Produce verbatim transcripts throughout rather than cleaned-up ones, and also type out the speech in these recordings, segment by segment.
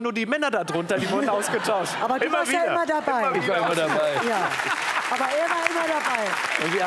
nur die Männer da drunter, die wurden ausgetauscht. Aber du immer warst wieder. ja immer dabei. Immer Ich war immer dabei. Ja. Aber er war immer dabei. Und wir,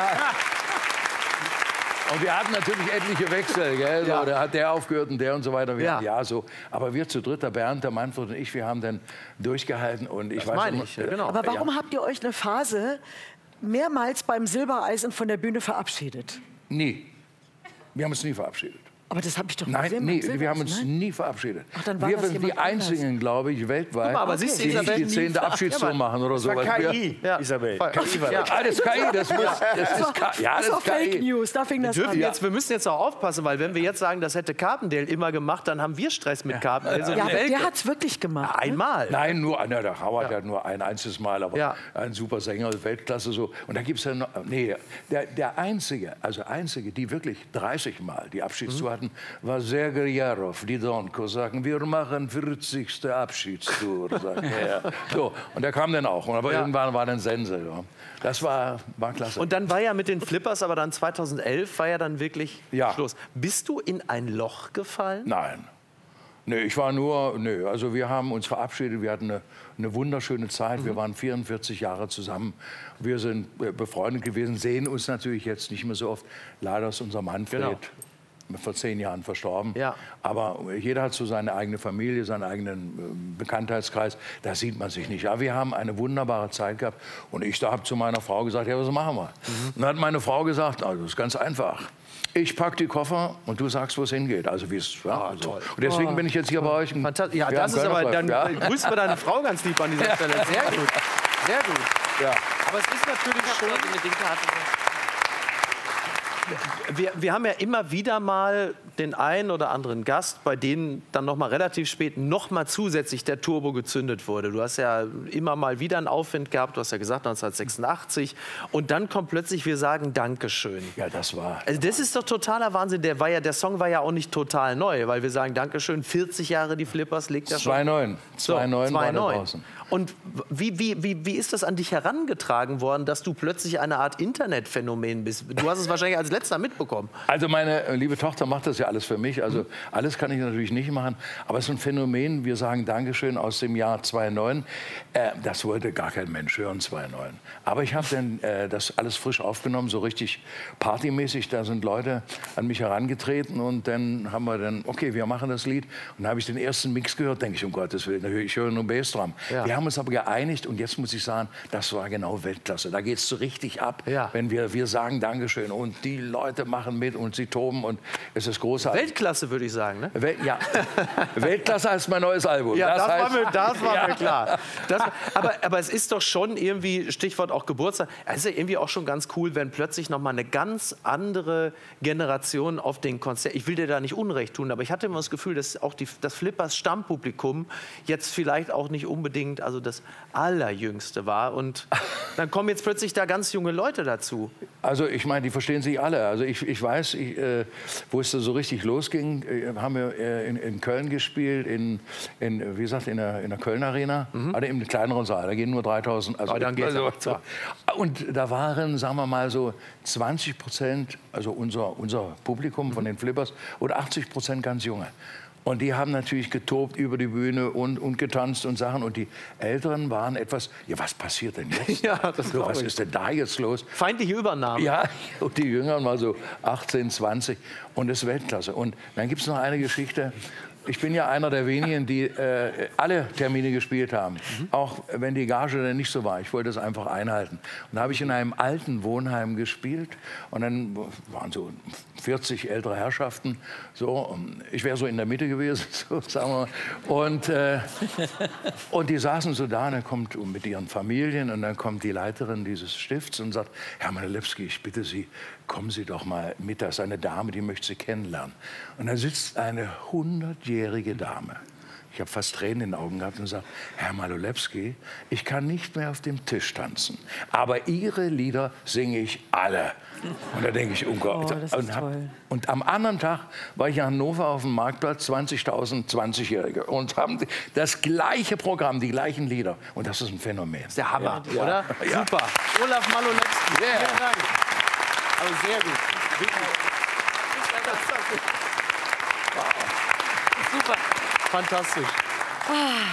und wir hatten natürlich etliche Wechsel, gell? Ja. So, da hat der aufgehört und der und so weiter. Wir, Ja. ja, so. Aber wir zu dritt, der Bernd, der Manfred und ich, wir haben dann durchgehalten. Und ich Das weiß meine immer- ich, ja, genau. Aber warum Ja. habt ihr euch eine Phase mehrmals beim Silbereisen von der Bühne verabschiedet? Nie. Wir haben uns nie verabschiedet. Aber das habe ich doch Nein, gesehen beim nee, wir Silbereisen, haben uns nein? nie verabschiedet. Ach, dann war wir das sind die jemand anders. einzigen, glaube ich, weltweit, mal, aber siehst du, die nicht Isabel, die nie zehnte ver- Abschiedstour Ja, machen oder Das sowas. war Wir- K I, Ja. Isabel. Voll. K I war Ja. das. Ah, das ist K I, das muss... Das ist K I. Ja, Das das war ist K Fake I. News, da fing das Dürfen an. jetzt, wir müssen jetzt auch aufpassen, weil wenn wir jetzt sagen, das hätte Carpendale immer gemacht, dann haben wir Stress mit Carpendale. So Ja, wie aber Welke. der hat es wirklich gemacht. Ne? Einmal. Nein, nur einer, der Howard hat nur ein einziges Mal, aber Ja. ein super Sänger, Weltklasse so. Und da gibt es ja noch, nee, der, der Einzige, also Einzige, die wirklich dreißig Mal die Abschiedstour hatten, war Sergej Jarov, die Donko, sagen, wir machen vierzigste Abschiedstour, sagt er. So, und der kam dann auch, aber Ja. irgendwann war dann Sense. Ja. Das war, war klasse. Und dann war ja mit den Flippers, aber dann zweitausendelf war ja dann wirklich Ja. Schluss. Bist du in ein Loch gefallen? Nein. Nee, ich war nur, nee, also wir haben uns verabschiedet, wir hatten eine, eine wunderschöne Zeit, wir waren vierundvierzig Jahre zusammen, wir sind äh, befreundet gewesen, sehen uns natürlich jetzt nicht mehr so oft, leider ist unser Manfred Genau. vor zehn Jahren verstorben, Ja. aber jeder hat so seine eigene Familie, seinen eigenen äh, Bekanntheitskreis, da sieht man sich nicht. Aber wir haben eine wunderbare Zeit gehabt und ich da habe zu meiner Frau gesagt, ja, was machen wir? Und dann hat meine Frau gesagt, also das ist ganz einfach. Ich packe die Koffer und du sagst, wo es hingeht. Also wie es ja, also. Und deswegen bin ich jetzt hier bei euch. im- Fantastisch. Ja, ja, das im ist aber, Kölner dann Club, ja. grüßen wir deine Frau ganz lieb an dieser Stelle. Sehr gut. Sehr gut. Ja. Aber es ist natürlich schon... Wir, wir haben ja immer wieder mal den einen oder anderen Gast, bei denen dann noch mal relativ spät noch mal zusätzlich der Turbo gezündet wurde. Du hast ja immer mal wieder einen Aufwind gehabt, du hast ja gesagt neunzehnhundertsechsundachtzig. Und dann kommt plötzlich, wir sagen Dankeschön. Ja, das war. Also das ist doch totaler Wahnsinn. Der, war ja, der Song war ja auch nicht total neu, weil wir sagen Dankeschön, vierzig Jahre die Flippers, legt ja schon... zwei neun. So, zwei neun war zwei da neun. draußen. Und wie, wie, wie, wie ist das an dich herangetragen worden, dass du plötzlich eine Art Internetphänomen bist? Du hast es wahrscheinlich als letzter mitbekommen. Also meine äh, liebe Tochter macht das ja alles für mich. Also alles kann ich natürlich nicht machen. Aber es ist ein Phänomen, wir sagen Dankeschön aus dem Jahr zwei neun. Äh, das wollte gar kein Mensch hören, zwei neun. Aber ich habe dann äh, das alles frisch aufgenommen, so richtig partymäßig. Da sind Leute an mich herangetreten und dann haben wir dann, okay, wir machen das Lied. Und dann habe ich den ersten Mix gehört, denke ich, um Gottes Willen, ich höre nur Bassdrum. Ja. Wir haben uns aber geeinigt und jetzt muss ich sagen, das war genau Weltklasse. Da geht es so richtig ab, Ja. wenn wir, wir sagen Dankeschön und die Leute machen mit und sie toben und es ist großartig. Weltklasse, würde ich sagen. Ne? Wel ja. Weltklasse heißt mein neues Album. Ja, das, heißt, war mir, das war Ja. mir klar. Das, aber, aber es ist doch schon irgendwie, Stichwort auch Geburtstag, es ist ja irgendwie auch schon ganz cool, wenn plötzlich noch mal eine ganz andere Generation auf den Konzert, ich will dir da nicht Unrecht tun, aber ich hatte immer das Gefühl, dass auch die, das Flippers Stammpublikum jetzt vielleicht auch nicht unbedingt also das Allerjüngste war und dann kommen jetzt plötzlich da ganz junge Leute dazu. Also ich meine, die verstehen sich alle. Also ich, ich weiß, ich, äh, wo es so richtig losging, äh, haben wir äh, in, in Köln gespielt, in, in, wie gesagt, in der, in der Köln Arena, mhm. also im kleineren Saal, da gehen nur dreitausend. Also, Aber dann geht's also, auch, klar. Und da waren, sagen wir mal so, zwanzig Prozent, also unser, unser Publikum von den Flippers, und achtzig Prozent ganz junge. Und die haben natürlich getobt über die Bühne und, und getanzt und Sachen. Und die Älteren waren etwas, ja, was passiert denn jetzt? Ja, das so, glaub was ich. ist denn da jetzt los? Feindliche Übernahme. Ja, und die Jüngeren waren so achtzehn, zwanzig und das ist Weltklasse. Und dann gibt es noch eine Geschichte. Ich bin ja einer der wenigen, die äh, alle Termine gespielt haben. Mhm. Auch wenn die Gage dann nicht so war. Ich wollte das einfach einhalten. Und da habe ich in einem alten Wohnheim gespielt. Und dann waren so vierzig ältere Herrschaften. So, ich wäre so in der Mitte gewesen, so, sagen wir mal. Und, äh, und die saßen so da, und dann kommt mit ihren Familien. Und dann kommt die Leiterin dieses Stifts und sagt, Herr Malolewski, ich bitte Sie, kommen Sie doch mal mit, da ist eine Dame, die möchte Sie kennenlernen. Und da sitzt eine hundertjährige Dame. Ich habe fast Tränen in den Augen gehabt und gesagt, Herr Malolewski, ich kann nicht mehr auf dem Tisch tanzen, aber Ihre Lieder singe ich alle. Und da denke ich, oh Gott. Oh, das ist und, hab, toll. und am anderen Tag war ich in Hannover auf dem Marktplatz, zwanzigtausend zwanzigjährige und haben das gleiche Programm, die gleichen Lieder. Und das ist ein Phänomen. Das ist der Hammer, Ja. oder? Ja. Super. Olaf Malolewski. Yeah. Vielen Dank. Also sehr gut. Super. Fantastisch.